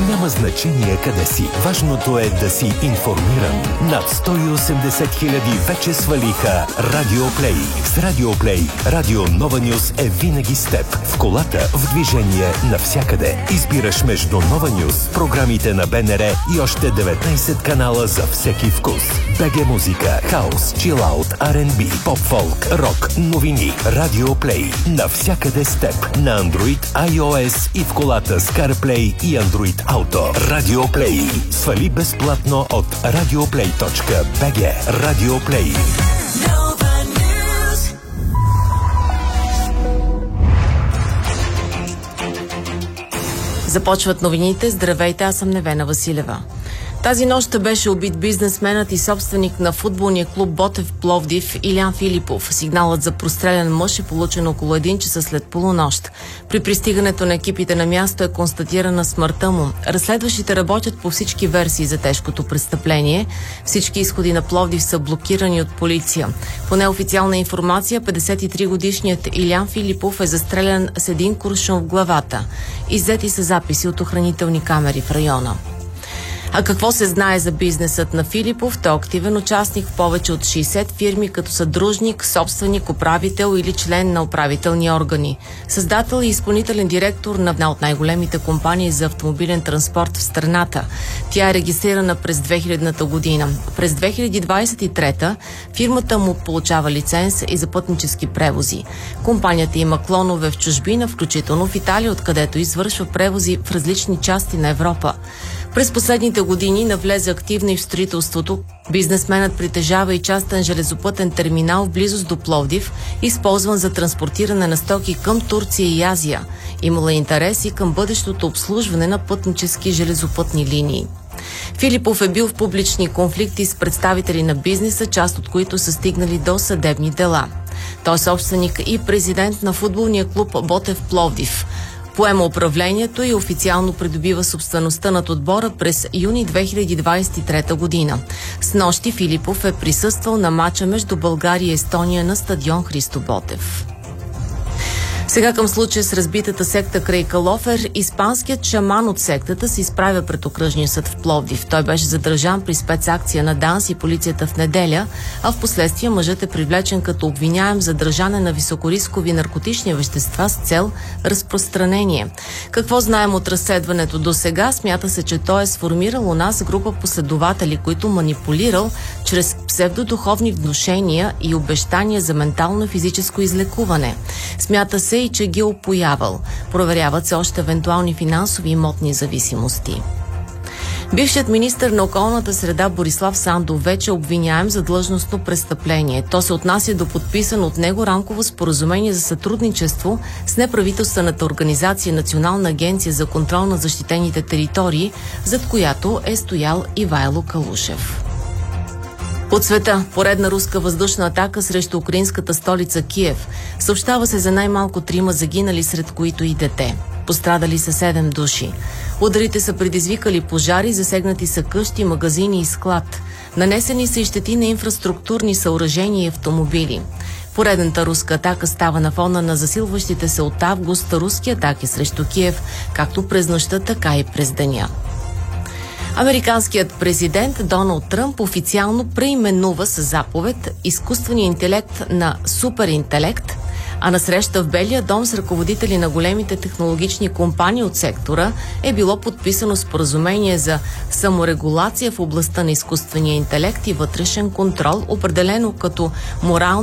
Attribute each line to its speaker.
Speaker 1: Няма значение къде си. Важното е да си информиран. Над 180 хиляди вече свалиха Радио Плей. С Радио Плей, Радио Нова Нюс е винаги с теб. В колата, в движение, навсякъде. Избираш между Нова Нюс, програмите на БНР и още 19 канала за всеки вкус. БГ музика, хаус, чилаут, R&B, поп-фолк, рок, новини. Радио Плей. Навсякъде с теб. На Android, iOS и в колата с CarPlay и Android Auto. Радио Плей. Свали безплатно от radioplay.bg. Радио Плей.
Speaker 2: Започват новините. Здравейте, аз съм Невена Василева. Тази нощ беше убит бизнесменът и собственик на футболния клуб Ботев Пловдив Илян Филипов. Сигналът за прострелян мъж е получен около 1 часа след полунощ. При пристигането на екипите на място е констатирана смъртта му. Разследващите работят по всички версии за тежкото престъпление. Всички изходи на Пловдив са блокирани от полиция. По неофициална информация, 53-годишният Илян Филипов е застрелян с един куршум в главата. Иззети са записи от охранителни камери в района. А какво се знае за бизнесът на Филипов? Той е активен участник в повече от 60 фирми, като съдружник, собственик, управител или член на управителни органи. Създател и изпълнителен директор на една от най-големите компании за автомобилен транспорт в страната. Тя е регистрирана през 2000-та година. През 2023-та фирмата му получава лиценз и за пътнически превози. Компанията има клонове в чужбина, включително в Италия, откъдето извършва превози в различни части на Европа. През последните години навлезе активно и в строителството. Бизнесменът притежава и частен железопътен терминал в близост до Пловдив, използван за транспортиране на стоки към Турция и Азия. Имала интерес и към бъдещото обслужване на пътнически железопътни линии. Филипов е бил в публични конфликти с представители на бизнеса, част от които са стигнали до съдебни дела. Той е собственик и президент на футболния клуб Ботев Пловдив. Поема управлението и официално придобива собствеността над отбора през юни 2023 година. Снощи Филипов е присъствал на мача между България и Естония на стадион Христо Ботев. Сега към случая с разбитата секта край Калофер, испанският шаман от сектата се изправя пред окръжния съд в Пловдив. Той беше задържан при спецакция на ДАНС и полицията в неделя, а в последствие мъжът е привлечен като обвиняем за държане на високорискови наркотични вещества с цел разпространение. Какво знаем от разследването до сега? Смята се, че той е сформирал у нас група последователи, които манипулирал чрез псевдодуховни внушения и обещания за ментално и физическо излекуване. Смята се и че ги опоявал. Проверяват се още евентуални финансови и имотни зависимости. Бившият министър на околната среда Борислав Сандов вече е обвиняем за длъжностно престъпление. То се отнася до подписано от него рамково споразумение за сътрудничество с неправителствената организация Национална агенция за контрол на защитените територии, зад която е стоял Ивайло Калушев. От света, поредна руска въздушна атака срещу украинската столица Киев. Съобщава се за най-малко 3 загинали, сред които и дете. Пострадали са 7 души. Ударите са предизвикали пожари, засегнати са къщи, магазини и склад. Нанесени са и щети на инфраструктурни съоръжения и автомобили. Поредната руска атака става на фона на засилващите се от август руски атаки срещу Киев, както през нощта, така и през деня. Американският президент Доналд Тръмп официално преименува със заповед изкуствения интелект на суперинтелект, а на среща в Белия дом с ръководители на големите технологични компании от сектора е било подписано споразумение за саморегулация в областта на изкуствения интелект и вътрешен контрол, определено като морално